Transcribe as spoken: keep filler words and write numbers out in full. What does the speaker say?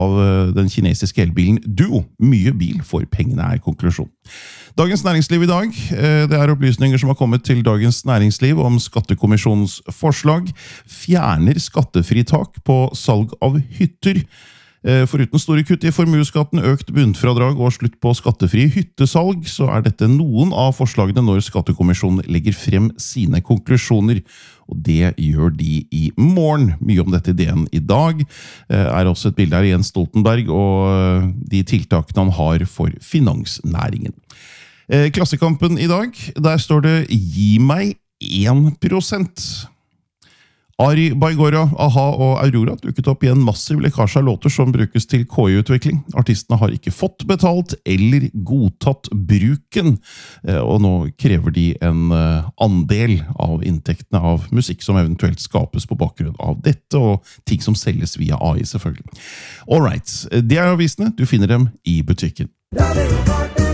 av den kinesiske elbilen Duo. Mye bil for pengene er konklusjon. Dagens Næringsliv i dag, det er opplysninger som har kommet til Dagens Næringsliv om Skattekommisjonens forslag, fjerner skattefritak på salg av hytter. Foruten store kutt i formueskatten, økt bunnfradrag og slutt på skattefri hyttesalg, så er dette noen av forslagene når Skattekommisjonen legger frem sine konklusjoner. Og det gjør de i morgen. Mye om dette ideen i dag er også et bilde her i Jens Stoltenberg og de tiltakene han har for finansnæringen. Klassekampen i dag, der står det «Gi meg én prosent». Ari Baigora, A-ha og Aurora dukket opp i en massiv lekkasje av låter som brukes til K I-utvikling. Artistene har ikke fått betalt eller godtatt bruken, og nå krever de en andel av inntektene av musikk som eventuelt skapes på bakgrunn av dette, og ting som selges via A I selvfølgelig. All right, det er avisene. Du finner dem i butikken.